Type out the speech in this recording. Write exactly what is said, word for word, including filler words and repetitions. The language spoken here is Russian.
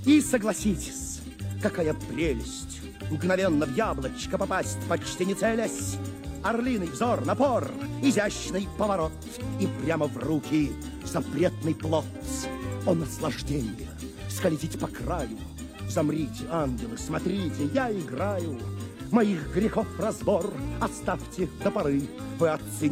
И согласитесь, какая прелесть мгновенно в яблочко попасть, почти не целясь. Орлиный взор, напор, изящный поворот, и прямо в руки запретный плод. О, наслаждение, скользить по краю. Замрите, ангелы, смотрите, я играю. Моих грехов разбор оставьте до поры. Вы оцените